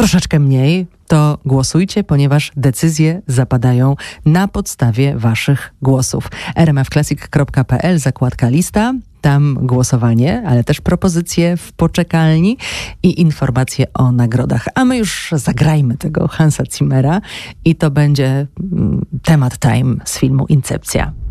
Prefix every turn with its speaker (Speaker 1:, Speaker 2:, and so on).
Speaker 1: troszeczkę mniej, to głosujcie, ponieważ decyzje zapadają na podstawie waszych głosów. rmfclassic.pl, zakładka lista. Tam głosowanie, ale też propozycje w poczekalni i informacje o nagrodach. A my już zagrajmy tego Hansa Zimmera i to będzie temat Time z filmu Incepcja.